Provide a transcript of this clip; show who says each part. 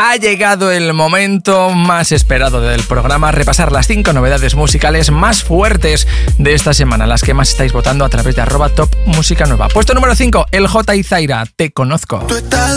Speaker 1: Ha llegado el momento más esperado del programa, repasar las 5 novedades musicales más fuertes de esta semana, las que más estáis votando a través de @top música nueva. Puesto número 5, el J y Zaira, Te conozco.
Speaker 2: Tú estás